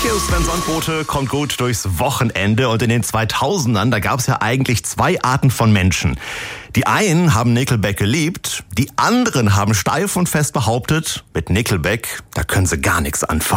Hier ist Sven Sandbote, kommt gut durchs Wochenende. Und in den 2000ern, da gab es ja eigentlich zwei Arten von Menschen. Die einen haben Nickelback geliebt, die anderen haben steif und fest behauptet, mit Nickelback, da können sie gar nichts anfangen.